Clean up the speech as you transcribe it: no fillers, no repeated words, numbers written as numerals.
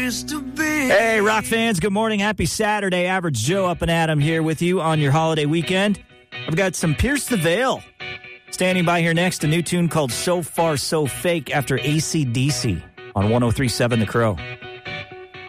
Hey, rock fans, good morning. Happy Saturday. Average Joe up and Adam here with you on your holiday weekend. I've got some Pierce the Veil standing by here next, a new tune called So Far So Fake after AC/DC on 103.7 The Crow.